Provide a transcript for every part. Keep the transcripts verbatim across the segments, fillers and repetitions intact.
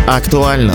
Актуально.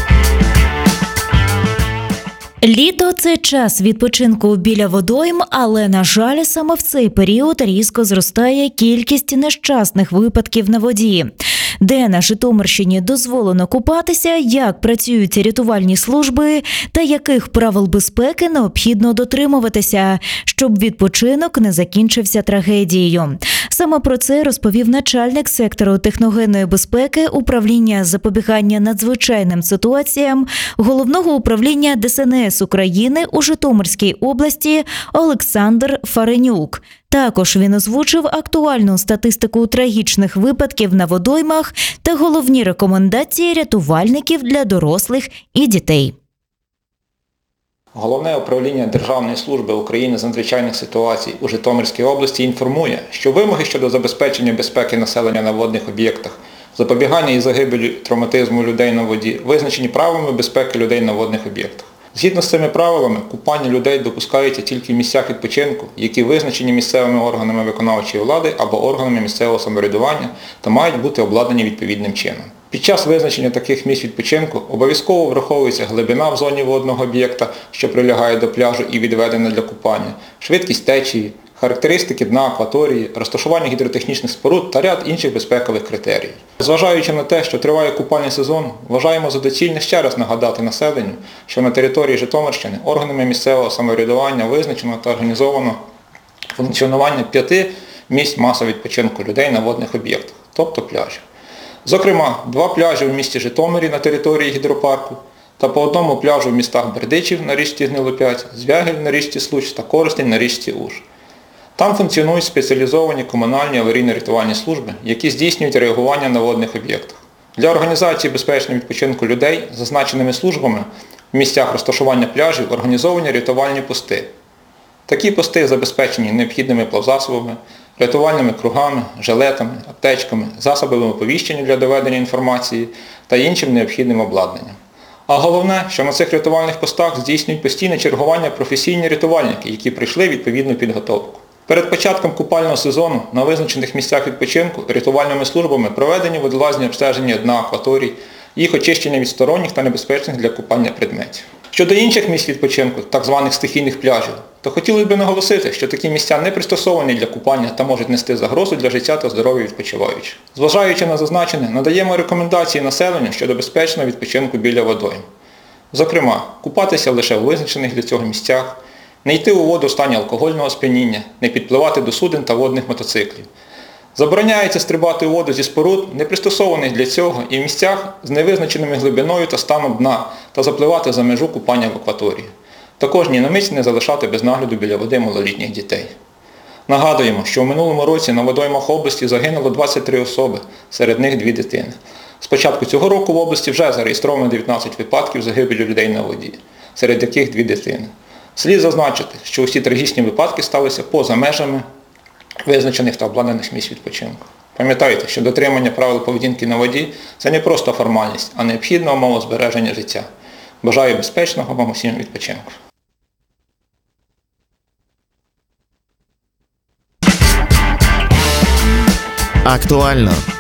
Літо – це час відпочинку біля водойм, але, на жаль, саме в цей період різко зростає кількість нещасних випадків на воді. Де на Житомирщині дозволено купатися, як працюють рятувальні служби та яких правил безпеки необхідно дотримуватися, щоб відпочинок не закінчився трагедією. Саме про це розповів начальник сектору техногенної безпеки управління запобігання надзвичайним ситуаціям Головного управління Де Ес Ен Ес України у Житомирській області Олександр Фаренюк. Також він озвучив актуальну статистику трагічних випадків на водоймах та головні рекомендації рятувальників для дорослих і дітей. Головне управління Державної служби України з надзвичайних ситуацій у Житомирській області інформує, що вимоги щодо забезпечення безпеки населення на водних об'єктах, запобігання і загибелі травматизму людей на воді визначені правилами безпеки людей на водних об'єктах. Згідно з цими правилами, купання людей допускається тільки в місцях відпочинку, які визначені місцевими органами виконавчої влади або органами місцевого самоврядування та мають бути обладнані відповідним чином. Під час визначення таких місць відпочинку обов'язково враховується глибина в зоні водного об'єкта, що прилягає до пляжу і відведена для купання, швидкість течії, характеристики дна акваторії, розташування гідротехнічних споруд та ряд інших безпекових критеріїв. Зважаючи на те, що триває купальний сезон, вважаємо за доцільне ще раз нагадати населенню, що на території Житомирщини органами місцевого самоврядування визначено та організовано функціонування п'яти місць масового відпочинку людей на водних об'єктах, тобто пляжів. Зокрема, два пляжі в місті Житомирі на території гідропарку та по одному пляжу в містах Бердичів на річці Гнилопять, Звягель на річці Случ та Коростень на річці Уж. Там функціонують спеціалізовані комунальні аварійно-рятувальні служби, які здійснюють реагування на водних об'єктах. Для організації безпечного відпочинку людей зазначеними службами в місцях розташування пляжів організовані рятувальні пости. Такі пости забезпечені необхідними плавзасобами, рятувальними кругами, жилетами, аптечками, засобами оповіщення для доведення інформації та іншим необхідним обладнанням. А головне, що на цих рятувальних постах здійснюють постійне чергування професійні рятувальники, які пройшли відповідну підготовку. Перед початком купального сезону на визначених місцях відпочинку рятувальними службами проведені водолазні обстеження дна акваторій, їх очищення від сторонніх та небезпечних для купання предметів. Щодо інших місць відпочинку, так званих стихійних пляжів, то хотілося б наголосити, що такі місця не пристосовані для купання та можуть нести загрозу для життя та здоров'я відпочиваючих. Зважаючи на зазначене, надаємо рекомендації населенню щодо безпечного відпочинку біля водойм. Зокрема, купатися лише в визначених для цього місцях, не йти у воду в стані алкогольного сп'яніння, не підпливати до суден та водних мотоциклів. Забороняється стрибати у воду зі споруд, не пристосованих для цього, і в місцях з невизначеними глибиною та станом дна, та запливати за межу купання в акваторії. Також ні на мить не залишати без нагляду біля води малолітніх дітей. Нагадуємо, що в минулому році на водоймах області загинуло двадцять три особи, серед них дві дитини. З початку цього року в області вже зареєстровано дев'ятнадцять випадків загибелі людей на воді, серед яких дві дитини. Слід зазначити, що усі трагічні випадки сталися поза межами визначених та обладнаних місць відпочинку. Пам'ятайте, що дотримання правил поведінки на воді – це не просто формальність, а необхідна умова збереження життя. Бажаю безпечного вам усім відпочинку. Актуально.